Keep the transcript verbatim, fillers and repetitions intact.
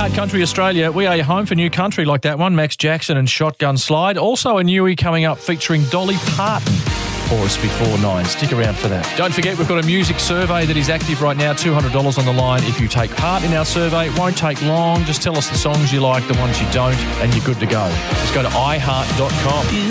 iHeart Country Australia. We are your home for new country like that one, Max Jackson and Shotgun Slide. Also a newie coming up featuring Dolly Parton for us before nine. Stick around for that. Don't forget, we've got a music survey that is active right now, two hundred dollars on the line if you take part in our survey. It won't take long. Just tell us the songs you like, the ones you don't, and you're good to go. Just go to i heart dot com.